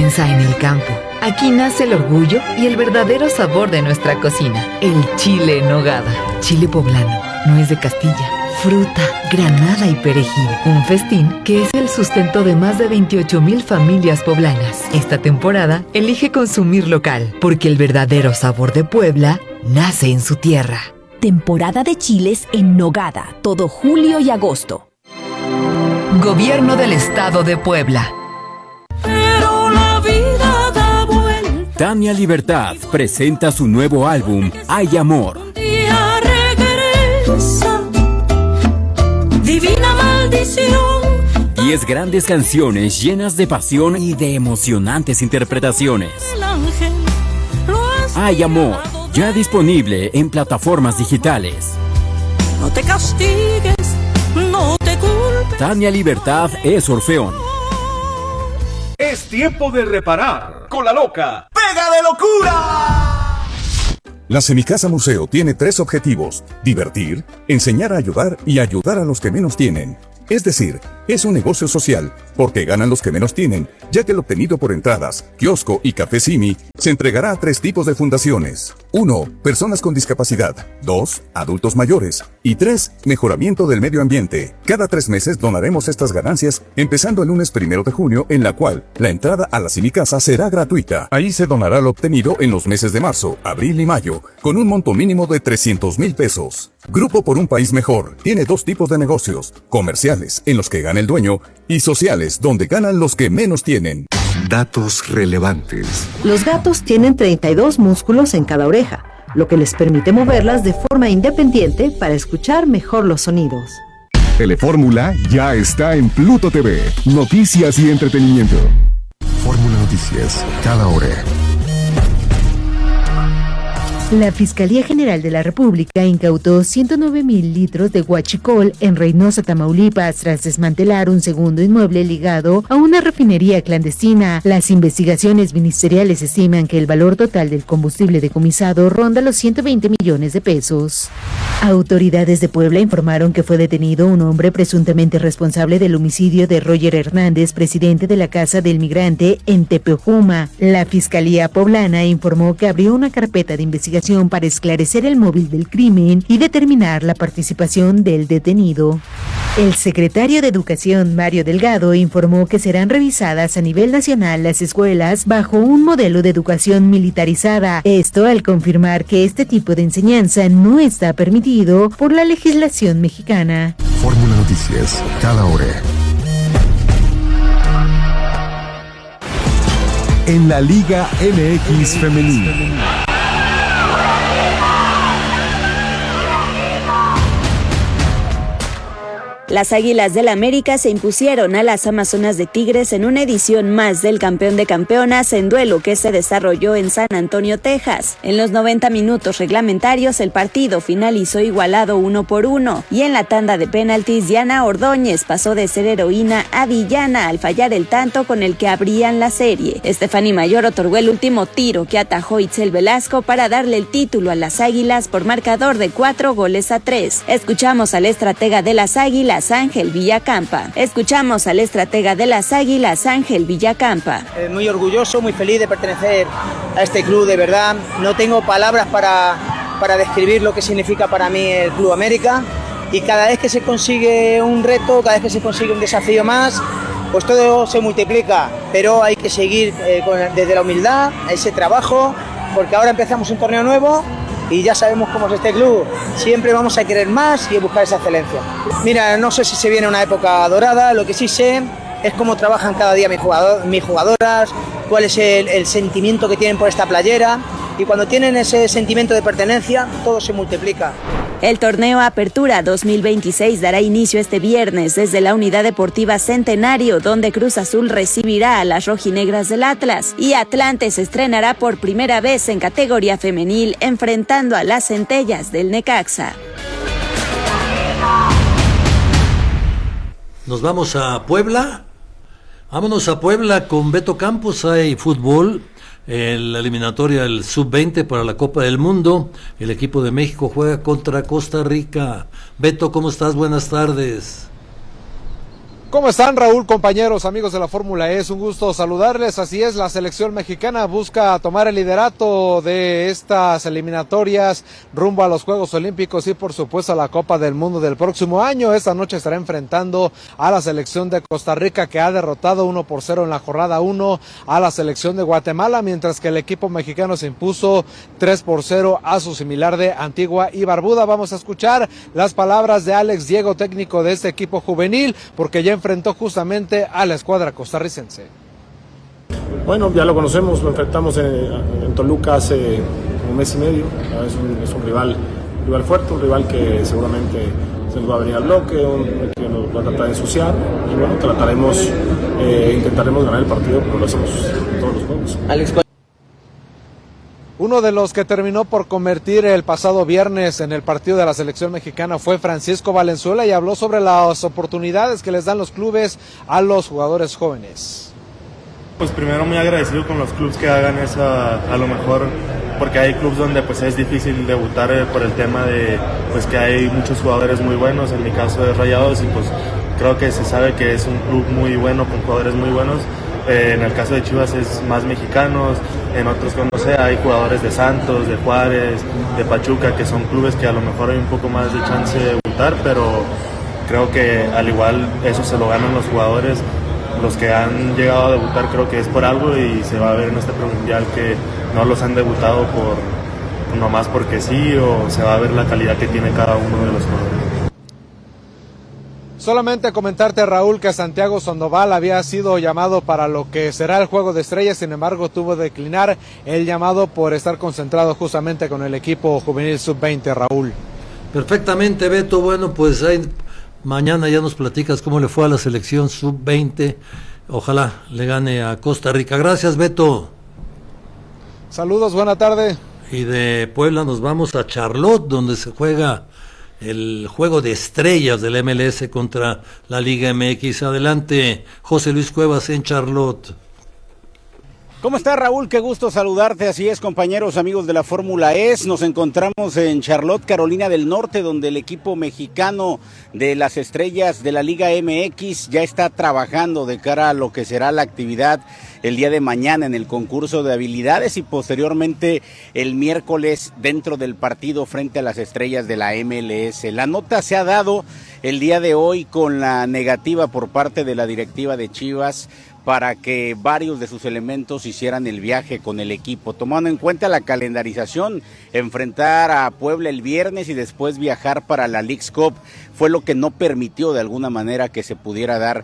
comienza en el campo. Aquí nace el orgullo y el verdadero sabor de nuestra cocina. El chile en nogada. Chile poblano, nuez de Castilla, fruta, granada y perejil. Un festín que es el sustento de más de 28,000 familias poblanas. Esta temporada, elige consumir local, porque el verdadero sabor de Puebla nace en su tierra. Temporada de chiles en nogada, todo julio y agosto. Gobierno del Estado de Puebla. Pero la vida da vuelta. Tania Libertad presenta su nuevo álbum, Hay Amor. Un día regresa, divina maldición. 10 grandes canciones llenas de pasión y de emocionantes interpretaciones. El ángel lo has Hay Amor, ya disponible en plataformas digitales. No te castigues, no te culpes. Tania Libertad es Orfeón. Es tiempo de reparar con la loca ¡Pega de locura! La Semicasa Museo tiene 3 objetivos: divertir, enseñar a ayudar y ayudar a los que menos tienen. Es decir, es un negocio social, porque ganan los que menos tienen, ya que lo obtenido por entradas, kiosco y café Simi se entregará a 3 tipos de fundaciones. 1. Personas con discapacidad. 2. Adultos mayores. Y 3. Mejoramiento del medio ambiente. Cada 3 meses donaremos estas ganancias, empezando el lunes 1 de junio, en la cual la entrada a la Semicasa será gratuita. Ahí se donará lo obtenido en los meses de marzo, abril y mayo, con un monto mínimo de 300,000 pesos. Grupo por un País Mejor tiene 2 tipos de negocios: comerciales, en los que gana el dueño, y sociales, donde ganan los que menos tienen. Datos relevantes. Los gatos tienen 32 músculos en cada oreja, lo que les permite moverlas de forma independiente para escuchar mejor los sonidos. Telefórmula ya está en Pluto TV. Noticias y entretenimiento. Fórmula Noticias, cada hora. La Fiscalía General de la República incautó 109,000 litros de huachicol en Reynosa, Tamaulipas, tras desmantelar un segundo inmueble ligado a una refinería clandestina. Las investigaciones ministeriales estiman que el valor total del combustible decomisado ronda los 120 millones de pesos. Autoridades de Puebla informaron que fue detenido un hombre presuntamente responsable del homicidio de Roger Hernández, presidente de la Casa del Migrante en Tepejuma. La Fiscalía Poblana informó que abrió una carpeta de investigación para esclarecer el móvil del crimen y determinar la participación del detenido. El secretario de Educación, Mario Delgado, informó que serán revisadas a nivel nacional las escuelas bajo un modelo de educación militarizada. Esto al confirmar que este tipo de enseñanza no está permitido por la legislación mexicana. Fórmula Noticias, cada hora. En la Liga MX Femenina. Las Águilas del América se impusieron a las Amazonas de Tigres en una edición más del Campeón de Campeonas en duelo que se desarrolló en San Antonio, Texas. En los 90 minutos reglamentarios el partido finalizó igualado 1-1 y en la tanda de penaltis Diana Ordóñez pasó de ser heroína a villana al fallar el tanto con el que abrían la serie. Stephanie Mayor otorgó el último tiro que atajó Itzel Velasco para darle el título a las Águilas por marcador de 4-3. Escuchamos al estratega de las Águilas, Ángel Villacampa. Escuchamos al estratega de las Águilas, Ángel Villacampa. Muy orgulloso, muy feliz de pertenecer a este club, de verdad. No tengo palabras para describir lo que significa para mí el Club América. Y cada vez que se consigue un reto, cada vez que se consigue un desafío más, pues todo se multiplica. Pero hay que seguir desde la humildad, ese trabajo, porque ahora empezamos un torneo nuevo. Y ya sabemos cómo es este club, siempre vamos a querer más y a buscar esa excelencia. Mira, no sé si se viene una época dorada, lo que sí sé es cómo trabajan cada día mis jugadoras, cuál es el sentimiento que tienen por esta playera, y cuando tienen ese sentimiento de pertenencia, todo se multiplica. El torneo Apertura 2026 dará inicio este viernes desde la Unidad Deportiva Centenario, donde Cruz Azul recibirá a las rojinegras del Atlas y Atlante se estrenará por primera vez en categoría femenil enfrentando a las Centellas del Necaxa. Nos vamos a Puebla. Vámonos a Puebla con Beto Campos. Hay fútbol. En la eliminatoria del Sub-20 para la Copa del Mundo, el equipo de México juega contra Costa Rica. Beto, ¿cómo estás? Buenas tardes. ¿Cómo están, Raúl, compañeros, amigos de la Fórmula E? Es un gusto saludarles. Así es, la selección mexicana busca tomar el liderato de estas eliminatorias rumbo a los Juegos Olímpicos y, por supuesto, a la Copa del Mundo del próximo año. Esta noche estará enfrentando a la selección de Costa Rica, que ha derrotado 1-0 en la jornada 1 a la selección de Guatemala, mientras que el equipo mexicano se impuso 3-0 a su similar de Antigua y Barbuda. Vamos a escuchar las palabras de Alex Diego, técnico de este equipo juvenil, porque ya enfrentó justamente a la escuadra costarricense. Bueno, ya lo conocemos, lo enfrentamos en Toluca hace un mes y medio. Es un rival fuerte, un rival que seguramente se nos va a venir al bloque, que nos va a tratar de ensuciar, y bueno, intentaremos ganar el partido como lo hacemos en todos los juegos. Alex, uno de los que terminó por convertir el pasado viernes en el partido de la selección mexicana fue Francisco Valenzuela y habló sobre las oportunidades que les dan los clubes a los jugadores jóvenes. Pues primero muy agradecido con los clubes que hagan esa, a lo mejor, porque hay clubes donde pues es difícil debutar por el tema de pues que hay muchos jugadores muy buenos, en mi caso de Rayados, y pues creo que se sabe que es un club muy bueno con jugadores muy buenos. En el caso de Chivas es más mexicanos, en otros, no sé, hay jugadores de Santos, de Juárez, de Pachuca, que son clubes que a lo mejor hay un poco más de chance de debutar, pero creo que al igual eso se lo ganan los jugadores. Los que han llegado a debutar creo que es por algo, y se va a ver en este premundial que no los han debutado nomás porque sí, o se va a ver la calidad que tiene cada uno de los jugadores. Solamente comentarte, Raúl, que Santiago Sandoval había sido llamado para lo que será el Juego de Estrellas, sin embargo tuvo que declinar el llamado por estar concentrado justamente con el equipo juvenil sub-20, Raúl. Perfectamente, Beto. Bueno, pues mañana ya nos platicas cómo le fue a la selección sub-20. Ojalá le gane a Costa Rica. Gracias, Beto. Saludos, buena tarde. Y de Puebla nos vamos a Charlotte, donde se juega el Juego de Estrellas del MLS contra la Liga MX. Adelante, José Luis Cuevas en Charlotte. ¿Cómo estás, Raúl? Qué gusto saludarte. Así es, compañeros, amigos de la Fórmula E. Nos encontramos en Charlotte, Carolina del Norte, donde el equipo mexicano de las Estrellas de la Liga MX ya está trabajando de cara a lo que será la actividad el día de mañana en el concurso de habilidades y posteriormente el miércoles dentro del partido frente a las Estrellas de la MLS. La nota se ha dado el día de hoy con la negativa por parte de la directiva de Chivas para que varios de sus elementos hicieran el viaje con el equipo, tomando en cuenta la calendarización, enfrentar a Puebla el viernes y después viajar para la Leagues Cup, fue lo que no permitió de alguna manera que se pudiera dar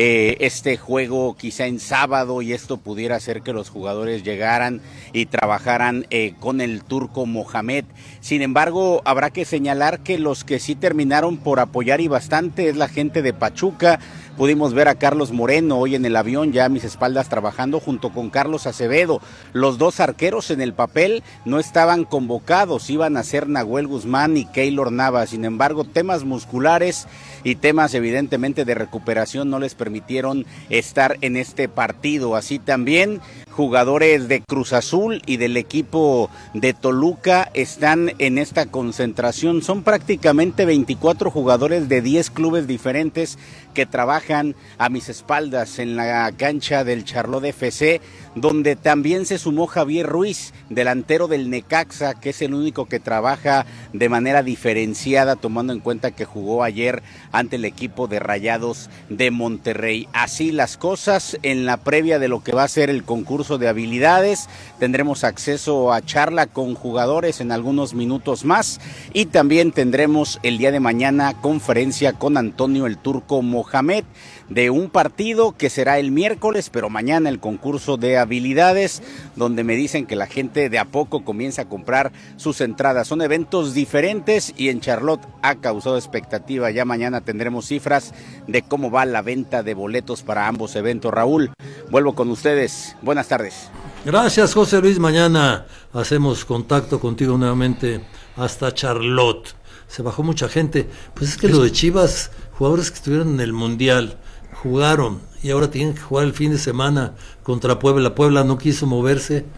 este juego quizá en sábado, y esto pudiera hacer que los jugadores llegaran y trabajaran con el turco Mohamed. Sin embargo, habrá que señalar que los que sí terminaron por apoyar y bastante es la gente de Pachuca. Pudimos ver a Carlos Moreno hoy en el avión, ya a mis espaldas trabajando junto con Carlos Acevedo. Los dos arqueros en el papel no estaban convocados, iban a ser Nahuel Guzmán y Keylor Navas. Sin embargo, temas musculares y temas evidentemente de recuperación no les permitieron estar en este partido. Así también jugadores de Cruz Azul y del equipo de Toluca están en esta concentración. Son prácticamente 24 jugadores de 10 clubes diferentes que trabajan a mis espaldas en la cancha del Charlotte FC, donde también se sumó Javier Ruiz, delantero del Necaxa, que es el único que trabaja de manera diferenciada, tomando en cuenta que jugó ayer ante el equipo de Rayados de Monterrey. Así las cosas en la previa de lo que va a ser el concurso de habilidades. Tendremos acceso a charla con jugadores en algunos minutos más, y también tendremos el día de mañana conferencia con Antonio el Turco Mohamed de un partido que será el miércoles, pero mañana el concurso de habilidades, donde me dicen que la gente de a poco comienza a comprar sus entradas. Son eventos diferentes y en Charlotte ha causado expectativa. Ya mañana tendremos cifras de cómo va la venta de boletos para ambos eventos. Raúl, vuelvo con ustedes. Buenas tardes. Gracias, José Luis. Mañana hacemos contacto contigo nuevamente hasta Charlotte. Se bajó mucha gente. Pues es que lo de Chivas, jugadores que estuvieron en el Mundial, jugaron y ahora tienen que jugar el fin de semana contra Puebla. Puebla no quiso moverse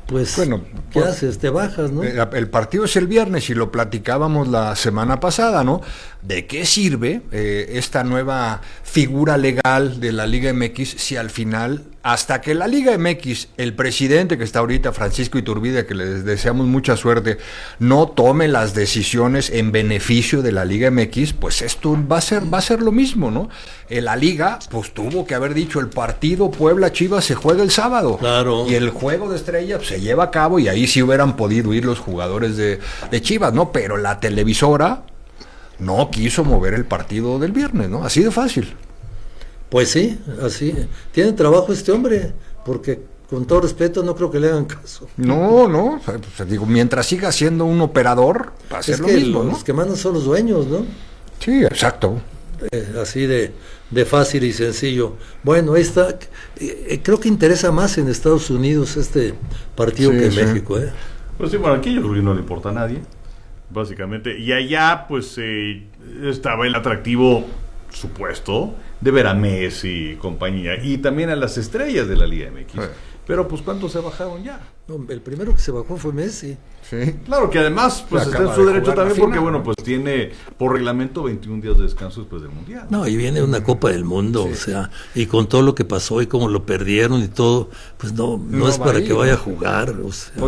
pues, bueno, ¿qué haces? Te bajas, ¿no? El partido es el viernes y lo platicábamos la semana pasada, ¿no? ¿De qué sirve esta nueva figura legal de la Liga MX si al final, hasta que la Liga MX, el presidente que está ahorita, Francisco Iturbide, que les deseamos mucha suerte, no tome las decisiones en beneficio de la Liga MX, pues esto va a ser lo mismo, ¿no? La Liga, pues tuvo que haber dicho, el partido Puebla-Chivas se juega el sábado. Claro. Y el juego de estrella se lleva a cabo y ahí sí hubieran podido ir los jugadores de Chivas, ¿no? Pero la televisora no quiso mover el partido del viernes, ¿no? Así de fácil. Pues sí, así. Tiene trabajo este hombre, porque con todo respeto no creo que le hagan caso. No, pues, digo, mientras siga siendo un operador, va a ser lo mismo, ¿no? Los que mandan son los dueños, ¿no? Sí, exacto. Así de fácil y sencillo. Bueno, ahí está. Creo que interesa más en Estados Unidos este partido que en México, ¿eh? Pues sí, bueno, aquí yo creo que no le importa a nadie, básicamente. Y allá, pues, estaba el atractivo supuesto de ver a Messi y compañía, y también a las estrellas de la Liga MX. Pero, pues, ¿cuántos se bajaron ya? No, el primero que se bajó fue Messi. Sí. Claro que además, pues, está en su derecho también, porque, bueno, pues tiene por reglamento 21 días de descanso después del Mundial. No, y viene una Copa del Mundo, o sea, y con todo lo que pasó y cómo lo perdieron y todo, pues no es para que vaya a jugar, o sea.